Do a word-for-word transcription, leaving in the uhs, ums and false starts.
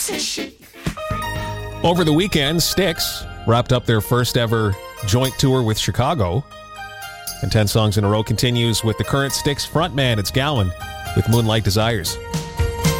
Over the weekend, Styx wrapped up their first ever joint tour with Chicago. And ten songs in a row continues with the current Styx frontman. It's Gowan with Moonlight Desires.